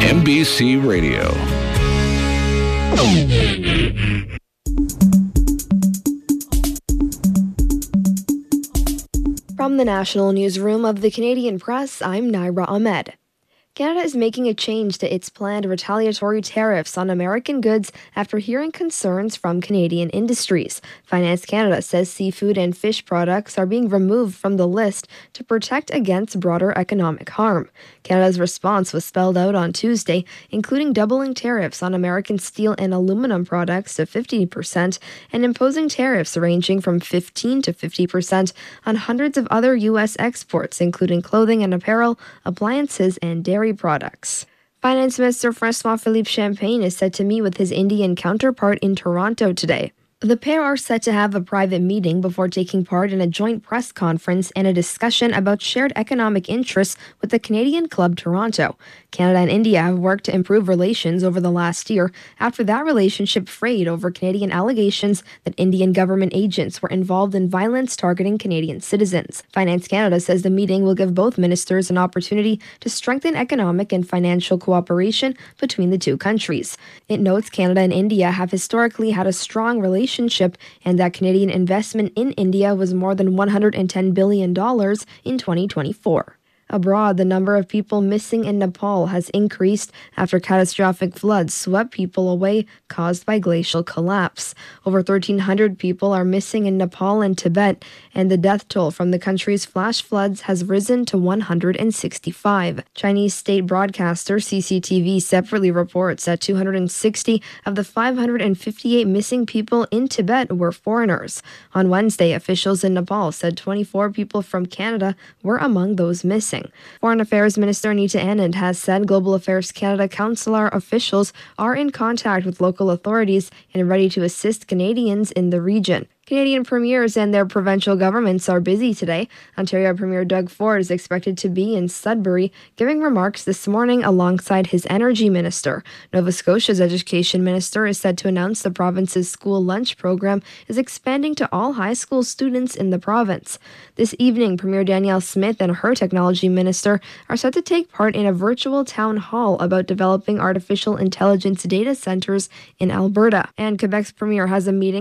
MBC Radio. From the National Newsroom of the Canadian Press, I'm Naira Ahmed. Canada is making a change to its planned retaliatory tariffs on American goods after hearing concerns from Canadian industries. Finance Canada says seafood and fish products are being removed from the list to protect against broader economic harm. Canada's response was spelled out on Tuesday, including doubling tariffs on American steel and aluminum products to 50% and imposing tariffs ranging from 15 to 50% on hundreds of other U.S. exports, including clothing and apparel, appliances, and dairy products. Finance Minister François-Philippe Champagne is set to meet with his Indian counterpart in Toronto today. The pair are set to have a private meeting before taking part in a joint press conference and a discussion about shared economic interests with the Canadian Club Toronto. Canada and India have worked to improve relations over the last year after that relationship frayed over Canadian allegations that Indian government agents were involved in violence targeting Canadian citizens. Finance Canada says the meeting will give both ministers an opportunity to strengthen economic and financial cooperation between the two countries. It notes Canada and India have historically had a strong relationship and that Canadian investment in India was more than $110 billion in 2024. Abroad, the number of people missing in Nepal has increased after catastrophic floods swept people away caused by glacial collapse. Over 1,300 people are missing in Nepal and Tibet, and the death toll from the country's flash floods has risen to 165. Chinese state broadcaster CCTV separately reports that 260 of the 558 missing people in Tibet were foreigners. On Wednesday, officials in Nepal said 24 people from Canada were among those missing. Foreign Affairs Minister Anita Anand has said Global Affairs Canada consular officials are in contact with local authorities and ready to assist Canadians in the region. Canadian premiers and their provincial governments are busy today. Ontario Premier Doug Ford is expected to be in Sudbury, giving remarks this morning alongside his energy minister. Nova Scotia's education minister is said to announce the province's school lunch program is expanding to all high school students in the province. This evening, Premier Danielle Smith and her technology minister are set to take part in a virtual town hall about developing artificial intelligence data centers in Alberta. And Quebec's premier has a meeting